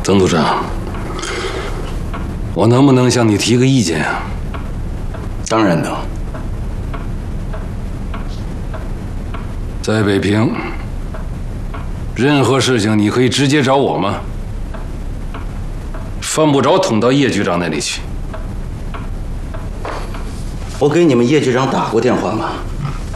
曾组长，我能不能向你提个意见啊？ 当然能。 在北平，任何事情你可以直接找我吗？犯不着捅到叶局长那里去。 我给你们叶局长打过电话吗？